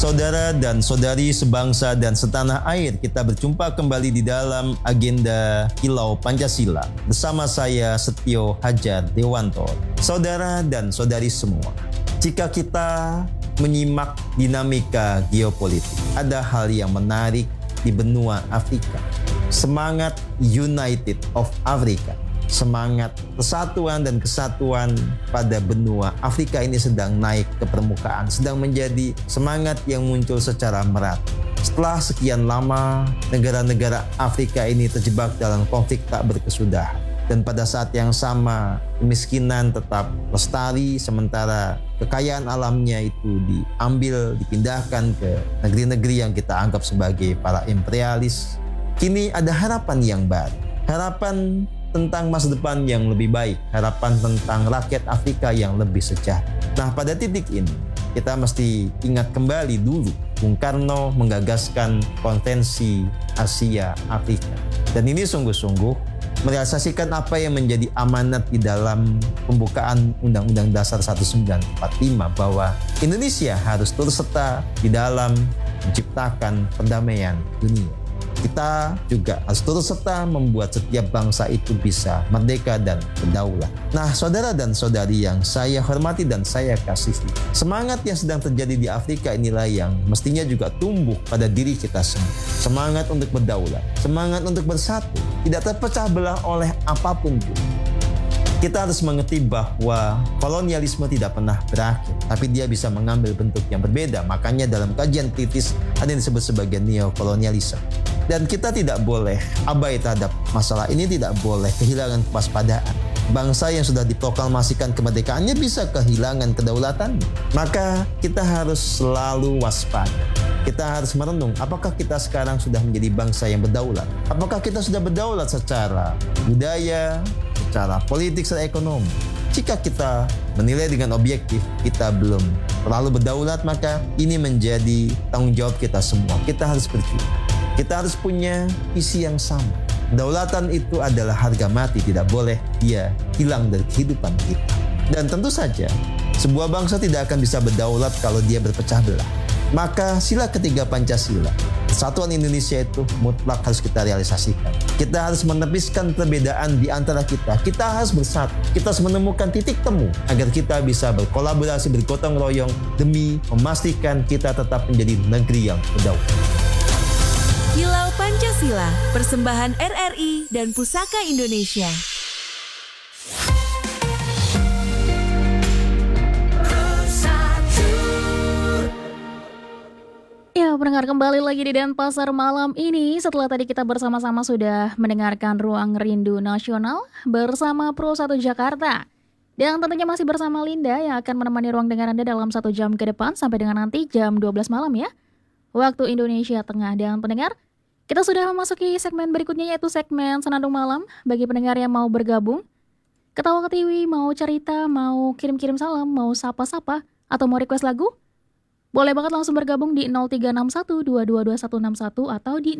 Saudara dan saudari sebangsa dan setanah air, kita berjumpa kembali di dalam agenda Kilau Pancasila bersama saya Setio Hadjar Dewanto. Saudara dan saudari semua, jika kita menyimak dinamika geopolitik, ada hal yang menarik di benua Afrika. Semangat United of Africa, semangat persatuan dan kesatuan pada benua Afrika ini sedang naik ke permukaan, sedang menjadi semangat yang muncul secara merata. Setelah sekian lama, negara-negara Afrika ini terjebak dalam konflik tak berkesudahan. Dan pada saat yang sama, kemiskinan tetap lestari, sementara kekayaan alamnya itu diambil, dipindahkan ke negeri-negeri yang kita anggap sebagai para imperialis. Kini ada harapan yang baru, harapan tentang masa depan yang lebih baik, harapan tentang rakyat Afrika yang lebih sejahtera. Nah, pada titik ini, kita mesti ingat kembali dulu Bung Karno menggagaskan Konvensi Asia Afrika. Dan ini sungguh-sungguh merealisasikan apa yang menjadi amanat di dalam pembukaan Undang-Undang Dasar 1945, bahwa Indonesia harus turut serta di dalam menciptakan perdamaian dunia. Kita juga harus turut serta membuat setiap bangsa itu bisa merdeka dan berdaulat. Nah, saudara dan saudari yang saya hormati dan saya kasihi, semangat yang sedang terjadi di Afrika inilah yang mestinya juga tumbuh pada diri kita semua. Semangat untuk berdaulat, semangat untuk bersatu, tidak terpecah belah oleh apapun juga. Kita harus mengerti bahwa kolonialisme tidak pernah berakhir, tapi dia bisa mengambil bentuk yang berbeda. Makanya dalam kajian kritis ada yang disebut sebagai neokolonialisme. Dan kita tidak boleh abai terhadap masalah ini, tidak boleh kehilangan kewaspadaan. Bangsa yang sudah diproklamasikan kemerdekaannya bisa kehilangan kedaulatannya. Maka kita harus selalu waspada. Kita harus merenung, apakah kita sekarang sudah menjadi bangsa yang berdaulat? Apakah kita sudah berdaulat secara budaya, secara politik, secara ekonomi? Jika kita menilai dengan objektif, kita belum terlalu berdaulat, maka ini menjadi tanggung jawab kita semua. Kita harus berjuang. Kita harus punya visi yang sama. Kedaulatan itu adalah harga mati, tidak boleh dia hilang dari kehidupan kita. Dan tentu saja, sebuah bangsa tidak akan bisa berdaulat kalau dia berpecah belah. Maka sila ketiga Pancasila, persatuan Indonesia itu mutlak harus kita realisasikan. Kita harus menepiskan perbedaan di antara kita. Kita harus bersatu. Kita harus menemukan titik temu agar kita bisa berkolaborasi, bergotong royong demi memastikan kita tetap menjadi negeri yang berdaulat. Kilau Pancasila, persembahan RRI dan Pusaka Indonesia. Ya, pendengar, kembali lagi di Denpasar malam ini. Setelah tadi kita bersama-sama sudah mendengarkan Ruang Rindu Nasional bersama Pro 1 Jakarta. Dan tentunya masih bersama Linda yang akan menemani ruang dengar Anda dalam 1 jam ke depan sampai dengan nanti jam 12 malam ya, waktu Indonesia Tengah. Dan pendengar, kita sudah memasuki segmen berikutnya, yaitu segmen Senandung Malam. Bagi pendengar yang mau bergabung, ketawa ketiwi, mau cerita, mau kirim-kirim salam, mau sapa-sapa, atau mau request lagu, boleh banget langsung bergabung di 0361222161 atau di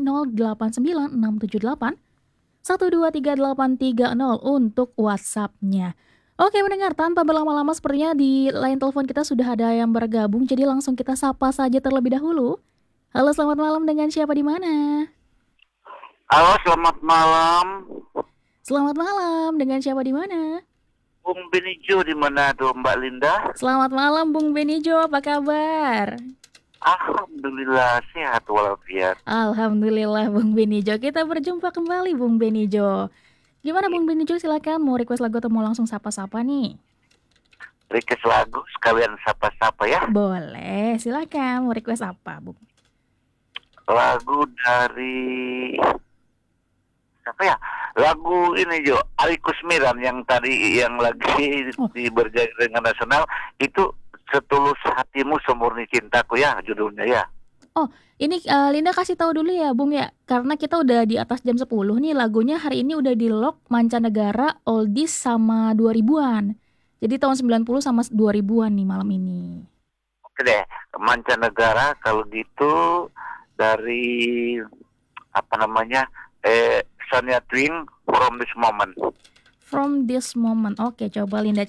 089678123830 untuk WhatsApp-nya. Oke pendengar, tanpa berlama-lama sepertinya di line telepon kita sudah ada yang bergabung, jadi langsung kita sapa saja terlebih dahulu. Halo, selamat malam, dengan siapa di mana? Halo, selamat malam. Selamat malam, dengan siapa di mana? Bung Benijo di Manado, Mbak Linda. Selamat malam Bung Benijo, apa kabar? Alhamdulillah sehat walafiat. Alhamdulillah Bung Benijo, kita berjumpa kembali Bung Benijo. Gimana Bung Benijo, silakan mau request lagu atau mau langsung sapa-sapa nih? Request lagu sekalian sapa-sapa ya. Boleh, silakan mau request apa Bung? Lagu dari siapa ya? Lagu ini Jo, Ali Kusmiran yang tadi yang lagi di Berjaga Nasional itu, Setulus Hatimu Semurni Cintaku ya judulnya ya. Oh, ini Linda kasih tahu dulu ya Bung ya, karena kita udah di atas jam 10 nih, lagunya hari ini udah di lock mancanegara, oldies sama 2000-an. Jadi tahun 90 sama 2000-an nih malam ini. Oke deh, mancanegara kalau gitu dari apa namanya? Shania Twain, From This Moment. From This Moment. Oke, coba Linda